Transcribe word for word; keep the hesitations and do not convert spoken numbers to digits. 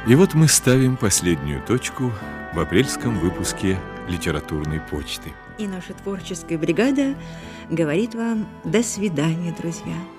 И вот мы ставим последнюю точку в апрельском выпуске «Литературной почты». И наша творческая бригада говорит вам до свидания, друзья.